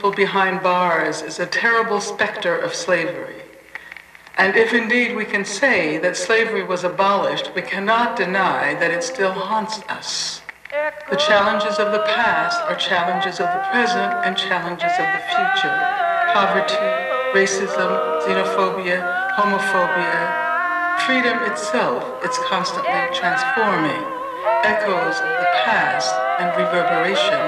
people behind bars is a terrible specter of slavery. And if indeed we can say that slavery was abolished, we cannot deny that it still haunts us. The challenges of the past are challenges of the present and challenges of the future. Poverty, racism, xenophobia, homophobia. Freedom itself is constantly transforming, echoes of the past and reverberation